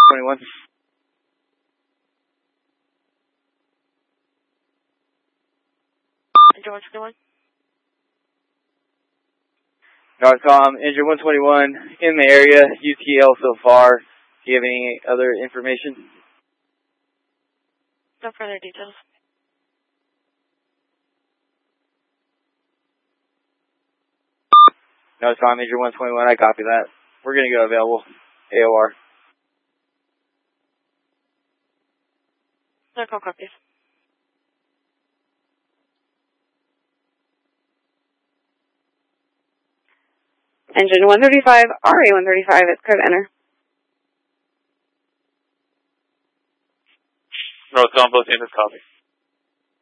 121. Engine 121. Northcom, engine 121 in the area, UTL so far. Do you have any other information? No further details. Northcom, engine 121, I copy that. We're going to go available. AOR. Northcom copies. Engine 135, RA-135 is clear to enter. Northcom, both engines copy.